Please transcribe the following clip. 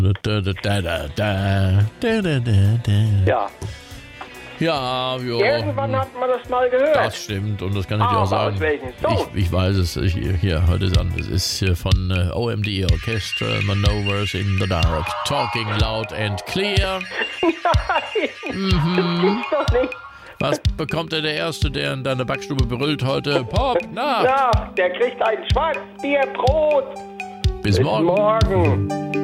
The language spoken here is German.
Ja. Ja, jo. Irgendwann hat man das mal gehört. Das stimmt und das kann ich dir auch sagen. Aus welchem Song? Ich weiß es. Hier, heute ist an. Es ist hier von OMD Orchestral Maneuvers in the Dark. Talking loud and clear. Nein, das gibt's doch nicht. Was bekommt der Erste, der in deiner Backstube brüllt heute? Pop, na! Ja, der kriegt ein Schwarzbierbrot. Bis morgen. Morgen.